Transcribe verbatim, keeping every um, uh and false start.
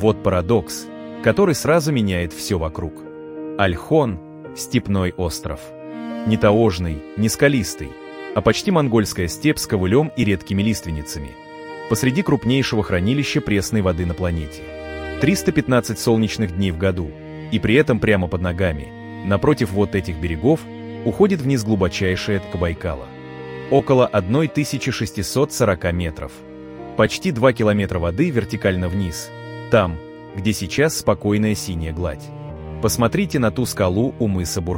Вот парадокс, который сразу меняет все вокруг. Ольхон – степной остров. Не таежный, не скалистый, а почти монгольская степь с ковылем и редкими лиственницами. Посреди крупнейшего хранилища пресной воды на планете. триста пятнадцать солнечных дней в году, и при этом прямо под ногами, напротив вот этих берегов, уходит вниз глубочайшая ткань Байкала. Около тысяча шестьсот сорок метров. Почти два километра воды вертикально вниз, там, где сейчас спокойная синяя гладь. Посмотрите на ту скалу у мыса Бур.